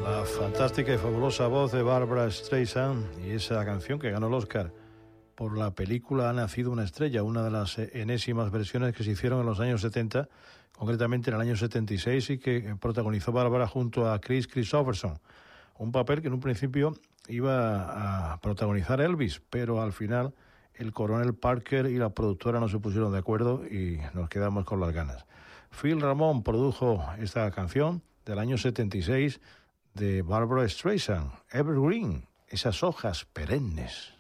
La fantástica y fabulosa voz de Barbra Streisand y esa canción que ganó el Oscar por la película Ha nacido una estrella, una de las enésimas versiones que se hicieron en los años 70, concretamente en el año 76, y que protagonizó Barbra junto a Kris Kristofferson. Un papel que en un principio iba a protagonizar Elvis, pero al final el coronel Parker y la productora no se pusieron de acuerdo y nos quedamos con las ganas. Phil Ramone produjo esta canción del año 76 de Barbra Streisand, Evergreen, esas hojas perennes.